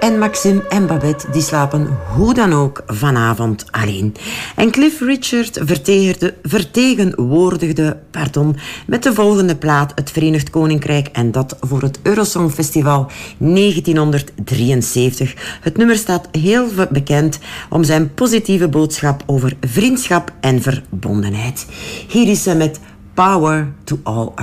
En Maxime en Babette die slapen hoe dan ook vanavond alleen. En Cliff Richard vertegenwoordigde met de volgende plaat het Verenigd Koninkrijk en dat voor het Eurosongfestival 1973. Het nummer staat heel bekend om zijn positieve boodschap over vriendschap en verbondenheid. Hier is ze met Power to All